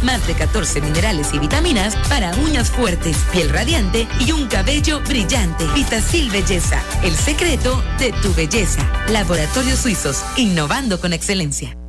más de 14 minerales y vitaminas para uñas fuertes, piel radiante y un cabello brillante. Vitacil Belleza, el secreto de tu belleza. Laboratorios Suizos, innovando con excelencia.